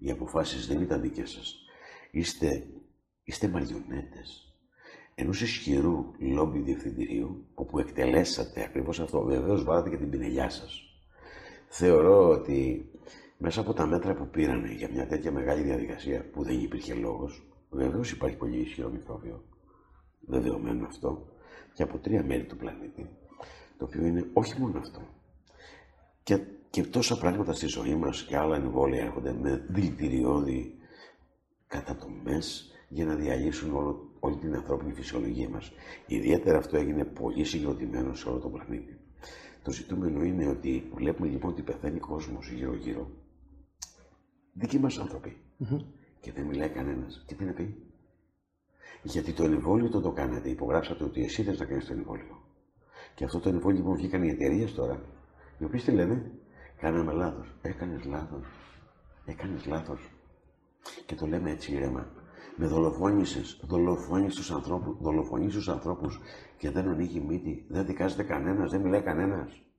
Οι αποφάσεις δεν ήταν δικές σας. Είστε μαριονέτες ενός ισχυρού λόμπι διευθυντηρίου, όπου εκτελέσατε ακριβώς αυτό. Βεβαίως βάλατε και την πινελιά σας. Θεωρώ ότι μέσα από τα μέτρα που πήρανε για μια τέτοια μεγάλη διαδικασία, που δεν υπήρχε λόγος, βεβαίως υπάρχει πολύ ισχυρό μικρόβιο, δεδομένο αυτό, και από 3 μέρη του πλανήτη, το οποίο είναι όχι μόνο αυτό. Και τόσα πράγματα στη ζωή μας και άλλα εμβόλια έρχονται με δηλητηριώδη κατατομές για να διαλύσουν όλη την ανθρώπινη φυσιολογία μας. Ιδιαίτερα αυτό έγινε πολύ συγκροτημένο σε όλο τον πλανήτη. Το ζητούμενο είναι ότι βλέπουμε λοιπόν ότι πεθαίνει κόσμος γύρω-γύρω. Δικοί μας άνθρωποι. Και δεν μιλάει κανένας. Και τι να πει? Γιατί το εμβόλιο το κάνατε, υπογράψατε ότι εσύ θες να κάνεις το εμβόλιο. Και αυτό το εμβόλιο λοιπόν βγήκαν οι εταιρείες τώρα, οι οποίες τι λένε? Κάναμε λάθος. Έκανες λάθος. Έκανες λάθος. Και το λέμε έτσι ήρεμα. Με δολοφόνησες τους ανθρώπους και δεν ανοίγει μύτη. Δεν δικάζεται κανένας, δεν μιλάει κανένας.